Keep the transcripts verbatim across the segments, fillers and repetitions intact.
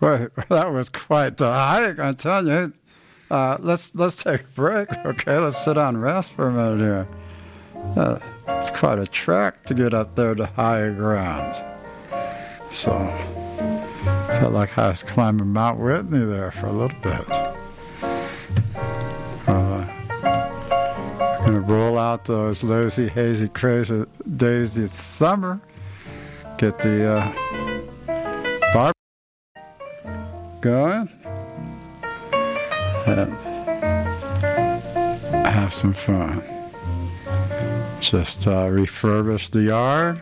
Well, that was quite the hike, I'm telling you. Uh, let's let's take a break, okay? Let's sit down and rest for a minute here. Uh, it's quite a trek to get up there to higher ground. So, felt like I was climbing Mount Whitney there for a little bit. Uh, gonna roll out those lazy, hazy, crazy days this summer. Get the uh, bar going and have some fun. Just uh, refurbish the yard.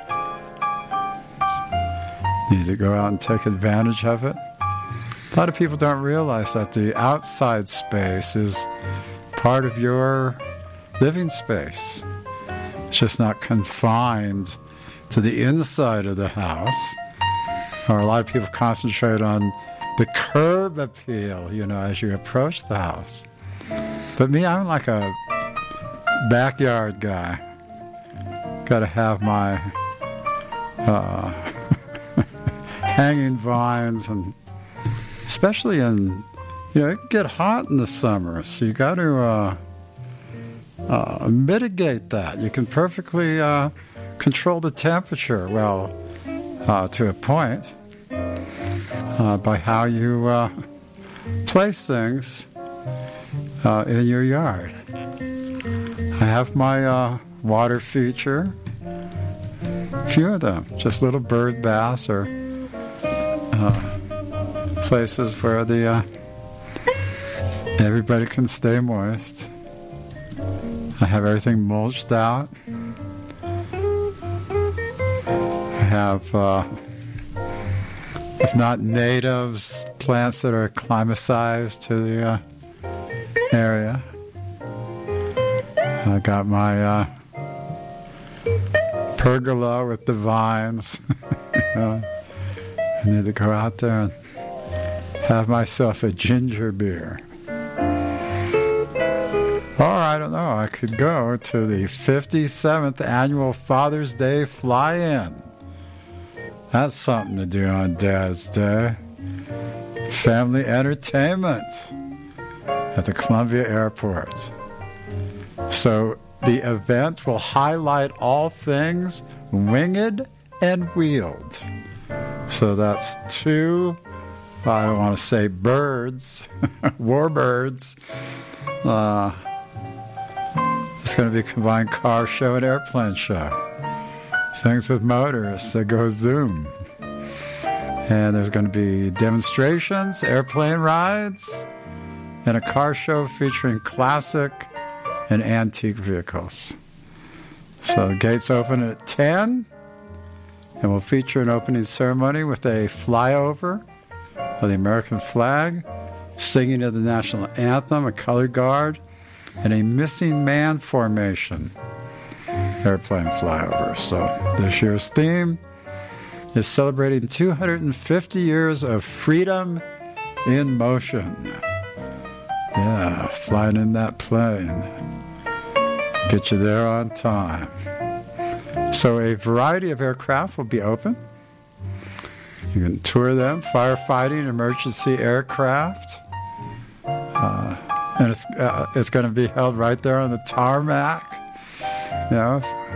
Need to go out and take advantage of it. A lot of people don't realize that the outside space is part of your living space. It's just not confined to the inside of the house. Or a lot of people concentrate on the curb appeal, you know, as you approach the house. But me, I'm like a backyard guy. Got to have my uh, hanging vines, and especially in, you know, it can get hot in the summer, so you got to uh, uh, mitigate that. You can perfectly uh, control the temperature, well, uh, to a point, uh, by how you uh, place things uh, in your yard. I have my uh, water feature, a few of them, just little bird baths or uh, places where the uh, everybody can stay moist. I have everything mulched out. I have, uh, if not natives, plants that are acclimatized to the uh, area. I got my uh, pergola with the vines. You know, I need to go out there and have myself a ginger beer. Or I don't know, I could go to the fifty-seventh annual Father's Day fly-in. That's something to do on Dad's Day. Family entertainment at the Columbia Airport. So the event will highlight all things winged and wheeled. So that's two, I don't want to say birds, warbirds. Uh, it's going to be a combined car show and airplane show. Things with motors that go zoom. And there's going to be demonstrations, airplane rides, and a car show featuring classic and antique vehicles. So the gates open at ten, and we'll feature an opening ceremony with a flyover of the American flag, singing of the national anthem, a color guard, and a missing man formation airplane flyover. So this year's theme is celebrating two hundred fifty years of freedom in motion. Yeah, flying in that plane. Get you there on time. So a variety of aircraft will be open. You can tour them, firefighting, emergency aircraft. Uh, and it's uh, it's going to be held right there on the tarmac. You know,